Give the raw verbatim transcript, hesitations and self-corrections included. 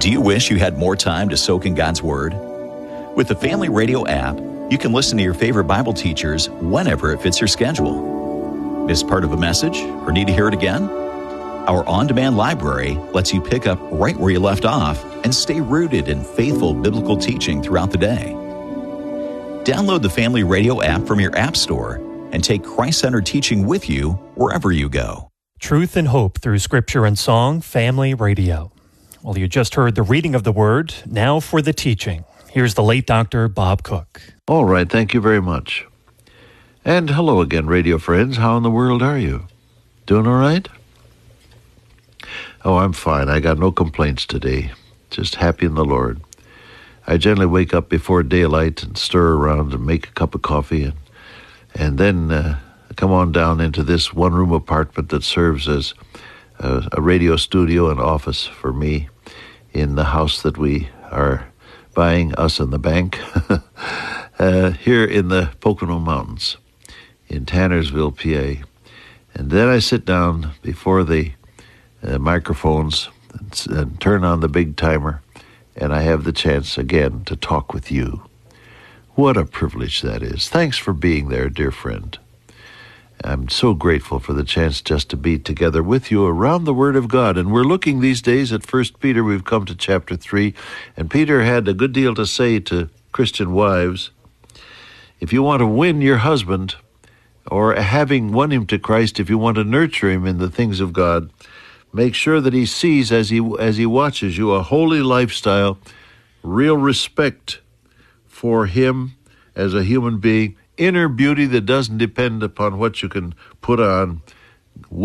Do you wish you had more time to soak in God's Word? With the Family Radio app, you can listen to your favorite Bible teachers whenever it fits your schedule. Miss part of a message or need to hear it again? Our on-demand library lets you pick up right where you left off and stay rooted in faithful biblical teaching throughout the day. Download the Family Radio app from your app store and take Christ-centered teaching with you wherever you go. Truth and hope through Scripture and song, Family Radio. Well, you just heard the reading of the Word. Now for the teaching. Here's the late Doctor Bob Cook. All right, thank you very much. And hello again, radio friends. How in the world are you? Doing all right? Oh, I'm fine. I got no complaints today. Just happy in the Lord. I generally wake up before daylight and stir around and make a cup of coffee and, and then uh, come on down into this one-room apartment that serves as a, a radio studio and office for me in the house that we are buying, us and the bank, uh, here in the Pocono Mountains in Tannersville, P A. And then I sit down before the uh, microphones and, and turn on the big timer, and I have the chance again to talk with you. What a privilege that is. Thanks for being there, dear friend. I'm so grateful for the chance just to be together with you around the Word of God. And we're looking these days at First Peter. We've come to chapter three, and Peter had a good deal to say to Christian wives. If you want to win your husband, or having won him to Christ, if you want to nurture him in the things of God, make sure that he sees as he as he watches you a holy lifestyle, real respect for him as a human being, inner beauty that doesn't depend upon what you can put on,